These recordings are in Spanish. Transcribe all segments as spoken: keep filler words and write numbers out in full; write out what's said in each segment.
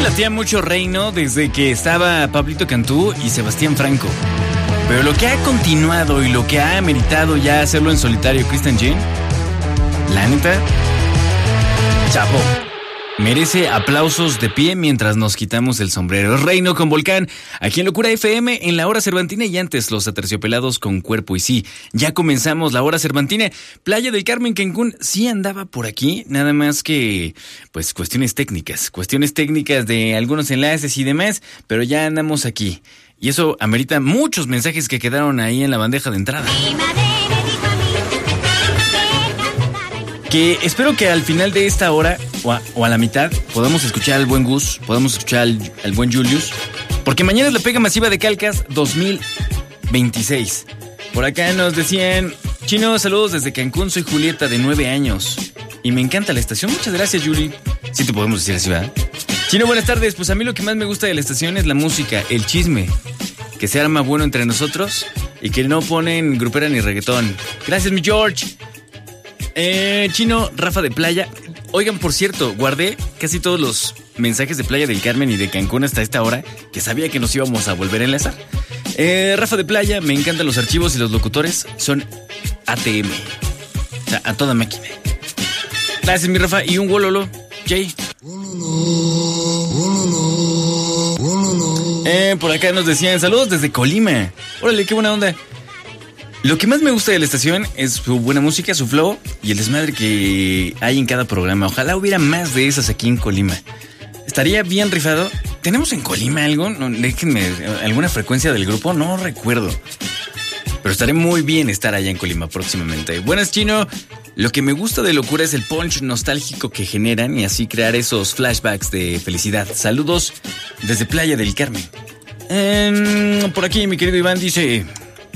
latía mucho Reino desde que estaba Pablito Cantú y Sebastián Franco. Pero lo que ha continuado y lo que ha ameritado ya hacerlo en solitario Cristian Jean, la neta, chapo. Merece aplausos de pie mientras nos quitamos el sombrero. Reino con Volcán, aquí en Locura F M, en la hora cervantina, y antes Los Aterciopelados con Cuerpo y Sí. Ya comenzamos la hora cervantina. Playa del Carmen, Cancún, sí andaba por aquí, nada más que, pues, cuestiones técnicas, cuestiones técnicas de algunos enlaces y demás, pero ya andamos aquí. Y eso amerita muchos mensajes que quedaron ahí en la bandeja de entrada. Que espero que al final de esta hora, o a, o a la mitad, podamos escuchar al buen Gus, podamos escuchar al, al buen Julius, porque mañana es la pega masiva de Calcas dos mil veintiséis. Por acá nos decían: Chino, saludos desde Cancún, soy Julieta, de nueve años. Y me encanta la estación, muchas gracias, Juli. Sí te podemos decir así, ¿verdad? Chino, buenas tardes. Pues a mí lo que más me gusta de la estación es la música, el chisme, que se arma bueno entre nosotros y que no ponen grupera ni reggaetón. Gracias, mi George. Eh, Chino, Rafa de Playa. Oigan, por cierto, guardé casi todos los mensajes de Playa del Carmen y de Cancún hasta esta hora, que sabía que nos íbamos a volver a enlazar. Eh, Rafa de Playa, me encantan los archivos y los locutores son A T M. O sea, a toda máquina. Gracias, mi Rafa. Y un wololo, Jay. Eh, por acá nos decían saludos desde Colima. Órale, qué buena onda. Lo que más me gusta de la estación es su buena música, su flow y el desmadre que hay en cada programa. Ojalá hubiera más de esas aquí en Colima. Estaría bien rifado. ¿Tenemos en Colima algo? No, déjenme, ¿alguna frecuencia del grupo? No recuerdo. Pero estaré muy bien estar allá en Colima próximamente. Buenas, Chino. Lo que me gusta de Locura es el punch nostálgico que generan y así crear esos flashbacks de felicidad. Saludos desde Playa del Carmen. Eh, por aquí mi querido Iván dice...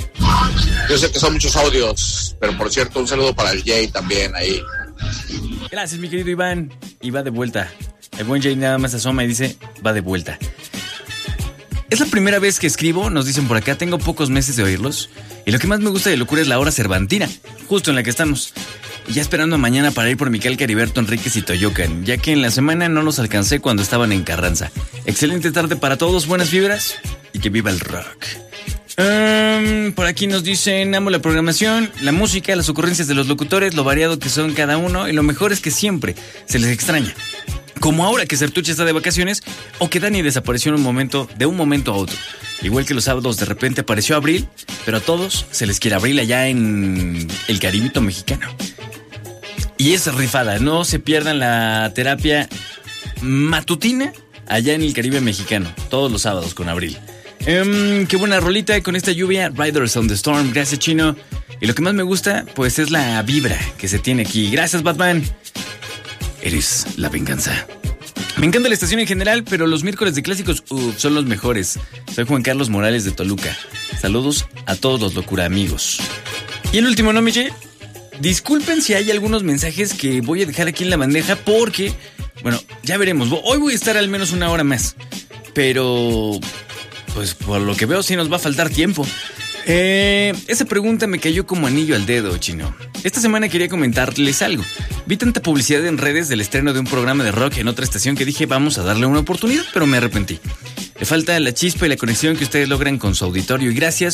Yo sé que son muchos audios, pero por cierto, un saludo para el Jay también ahí. Gracias, mi querido Iván. Y va de vuelta. El buen Jay nada más asoma y dice, va de vuelta. Es la primera vez que escribo, nos dicen por acá, tengo pocos meses de oírlos. Y lo que más me gusta de Locura es la hora cervantina, justo en la que estamos. Y ya esperando mañana para ir por Miquel Cariberto, Enríquez y Toyocan, ya que en la semana no los alcancé cuando estaban en Carranza. Excelente tarde para todos, buenas vibras y que viva el rock. Um, por aquí nos dicen, amo la programación, la música, las ocurrencias de los locutores, lo variado que son cada uno, y lo mejor es que siempre se les extraña. Como ahora que Sertuche está de vacaciones o que Dani desapareció en un momento, de un momento a otro. Igual que los sábados de repente apareció Abril, pero a todos se les quiere Abril allá en el Caribito mexicano. Y es rifada, no se pierdan la terapia matutina allá en el Caribe mexicano, todos los sábados con Abril. Um, qué buena rolita con esta lluvia, Riders on the Storm, gracias, Chino. Y lo que más me gusta, pues es la vibra que se tiene aquí. Gracias, Batman. Eres la venganza. Me encanta la estación en general, pero los miércoles de clásicos uh, son los mejores. Soy Juan Carlos Morales de Toluca. Saludos a todos los locura amigos. Y el último, ¿no, Miche? Disculpen si hay algunos mensajes que voy a dejar aquí en la bandeja porque, bueno, ya veremos. Hoy voy a estar al menos una hora más, pero... pues por lo que veo sí nos va a faltar tiempo. Eh, esa pregunta me cayó como anillo al dedo, Chino. Esta semana quería comentarles algo. Vi tanta publicidad en redes del estreno de un programa de rock en otra estación que dije vamos a darle una oportunidad, pero me arrepentí. Le falta la chispa y la conexión que ustedes logran con su auditorio y gracias